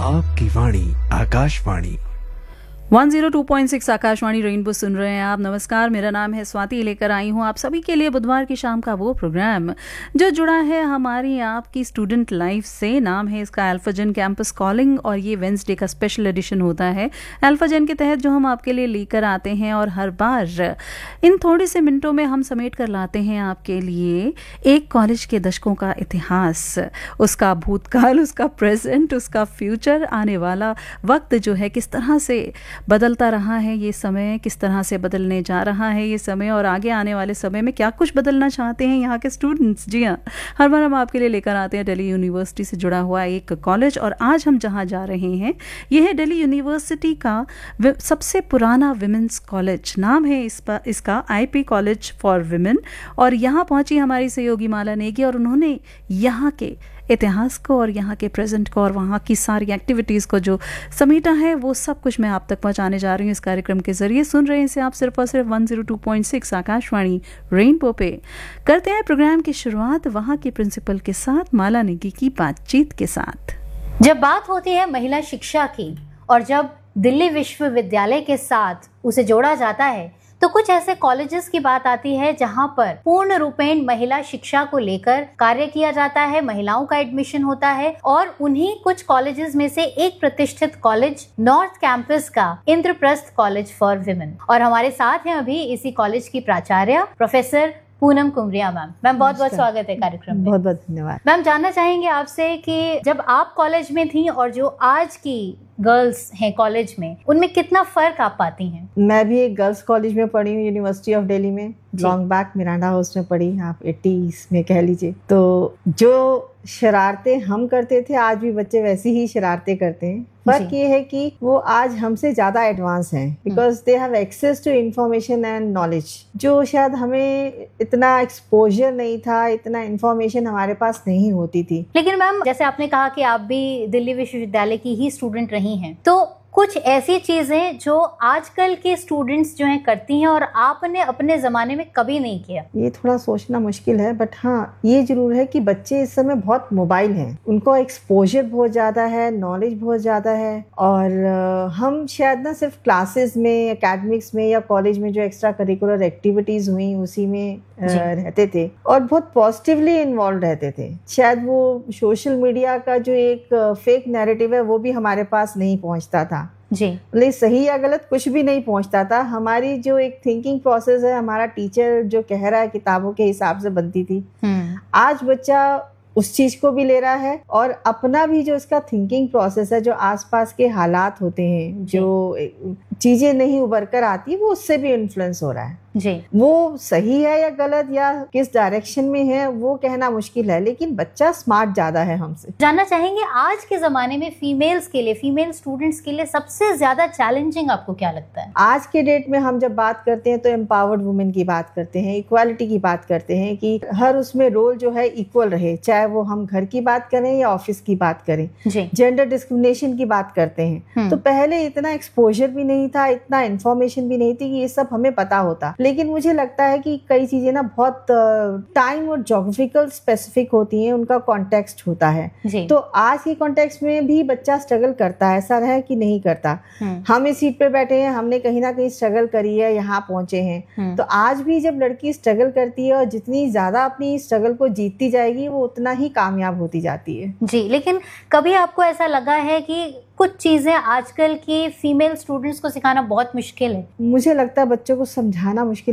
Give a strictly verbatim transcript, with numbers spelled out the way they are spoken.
आपकी वाणी आकाशवाणी एक सौ दो पॉइंट छह आकाशवाणी रेनबो सुन रहे हैं आप। नमस्कार, मेरा नाम है स्वाति। लेकर आई हूँ आप सभी के लिए बुधवार की शाम का वो प्रोग्राम जो जुड़ा है हमारी आपकी स्टूडेंट लाइफ से। नाम है इसका अल्फाजन कैंपस कॉलिंग और ये वेंसडे का स्पेशल एडिशन होता है अल्फाजन के तहत जो हम आपके लिए लेकर आते हैं। और हर बार इन थोड़े से मिनटों में हम समेट कर लाते हैं आपके लिए एक कॉलेज के दशकों का इतिहास, उसका भूतकाल, उसका प्रेजेंट, उसका फ्यूचर, आने वाला वक्त जो है किस तरह से बदलता रहा है, ये समय किस तरह से बदलने जा रहा है ये समय, और आगे आने वाले समय में क्या कुछ बदलना चाहते हैं यहाँ के स्टूडेंट्स। जी हाँ, हर बार हम आपके लिए लेकर आते हैं दिल्ली यूनिवर्सिटी से जुड़ा हुआ एक कॉलेज। और आज हम जहाँ जा रहे हैं ये है दिल्ली यूनिवर्सिटी का सबसे पुराना विमेंस कॉलेज। नाम है इस पर इसका आईपी कॉलेज फॉर विमेन। और यहाँ पहुँची हमारी सहयोगी माला नेगी और उन्होंने यहाँ के इतिहास को और यहाँ के प्रेजेंट को और वहाँ की सारी एक्टिविटीज़ को जो समेटा है वो सब कुछ मैं आप तक पहुँचाने जा रही हूँ इस कार्यक्रम के जरिए। सुन रहे हैं इसे आप सिर्फ और सिर्फ एक सौ दो पॉइंट छह आकाशवाणी रेनबो पे। करते हैं प्रोग्राम की शुरुआत वहाँ के प्रिंसिपल के साथ, माला नेगी की बातचीत के साथ। जब बात होती है महिला शिक्षा की और जब दिल्ली विश्वविद्यालय के साथ उसे जोड़ा जाता है तो कुछ ऐसे कॉलेजेस की बात आती है जहां पर पूर्ण रूपेण महिला शिक्षा को लेकर कार्य किया जाता है, महिलाओं का एडमिशन होता है। और उन्हीं कुछ कॉलेजेस में से एक प्रतिष्ठित कॉलेज नॉर्थ कैंपस का इंद्रप्रस्थ कॉलेज फॉर विमेन। और हमारे साथ हैं अभी इसी कॉलेज की प्राचार्य प्रोफेसर पूनम कुमरिया मैम। मैम बहुत बहुत स्वागत है कार्यक्रम में। बहुत बहुत धन्यवाद मैम। जानना चाहेंगे आपसे कि जब आप कॉलेज में थी और जो आज की गर्ल्स हैं कॉलेज में, उनमें कितना फर्क आप पाती हैं? मैं भी एक गर्ल्स कॉलेज में पढ़ी हूँ, यूनिवर्सिटी ऑफ दिल्ली में, लॉन्ग बैक मिरांडा हाउस में पढ़ी, आप एटीज़ में कह लीजिए। तो जो शरारतें हम करते थे आज भी बच्चे वैसी ही शरारतें करते हैं। फर्क ये है कि वो आज हमसे ज्यादा एडवांस हैं because they have access to information and knowledge, जो शायद हमें इतना एक्सपोजर नहीं था, इतना इंफॉर्मेशन हमारे पास नहीं होती थी। लेकिन मैम जैसे आपने कहा कि आप भी दिल्ली विश्वविद्यालय की ही स्टूडेंट रही हैं, तो कुछ ऐसी चीजें जो आजकल के स्टूडेंट्स जो हैं करती हैं और आपने अपने जमाने में कभी नहीं किया। ये थोड़ा सोचना मुश्किल है, बट हाँ ये जरूर है कि बच्चे इस समय बहुत मोबाइल हैं, उनको एक्सपोजर बहुत ज्यादा है, नॉलेज बहुत ज्यादा है। और आ, हम शायद ना सिर्फ क्लासेस में, एकेडमिक्स में या कॉलेज में जो एक्स्ट्रा करिकुलर एक्टिविटीज हुई उसी में आ, रहते थे और बहुत पॉजिटिवली इन्वॉल्व रहते थे। शायद वो सोशल मीडिया का जो एक फेक नैरेटिव है वो भी हमारे पास नहीं पहुंचता था जी। ले सही या गलत कुछ भी नहीं पहुंचता था। हमारी जो एक थिंकिंग प्रोसेस है, हमारा टीचर जो कह रहा है किताबों के हिसाब से बनती थी। आज बच्चा उस चीज को भी ले रहा है और अपना भी जो इसका थिंकिंग प्रोसेस है, जो आसपास के हालात होते हैं, जो चीजें नहीं उभर कर आती, वो उससे भी इन्फ्लुएंस हो रहा है जी। वो सही है या गलत या किस डायरेक्शन में है वो कहना मुश्किल है, लेकिन बच्चा स्मार्ट ज्यादा है हमसे। जानना चाहेंगे आज के जमाने में फीमेल्स के लिए, फीमेल स्टूडेंट्स के लिए सबसे ज्यादा चैलेंजिंग आपको क्या लगता है? आज के डेट में हम जब बात करते हैं तो एम्पावर्ड वुमेन की बात करते हैं, इक्वालिटी की बात करते हैं कि हर उसमें रोल जो है इक्वल रहे, चाहे वो हम घर की बात करें या ऑफिस की बात करें। जेंडर डिस्क्रिमिनेशन की बात करते हैं। तो पहले इतना एक्सपोजर भी नहीं था, इतना इन्फॉर्मेशन भी नहीं थी कि ये सब हमें पता होता। लेकिन मुझे लगता है कि कई चीजें ना बहुत टाइम और ज्योग्राफिकल स्पेसिफिक होती हैं, उनका कॉन्टेक्स्ट होता है। तो आज के कॉन्टेक्स्ट में भी बच्चा स्ट्रगल करता है, ऐसा है कि नहीं करता। हम इस सीट पे बैठे हैं, हमने कहीं ना कहीं स्ट्रगल करी है, यहाँ पहुंचे हैं। तो आज भी जब लड़की स्ट्रगल करती है और जितनी ज्यादा अपनी स्ट्रगल को जीतती जाएगी वो उतना ही कामयाब होती जाती है जी। लेकिन कभी आपको ऐसा लगा है कि कुछ चीजें आजकल की फीमेल स्टूडेंट्स को सिखाना बहुत मुश्किल है? मुझे लगता है बच्चों को समझाना मुश्किल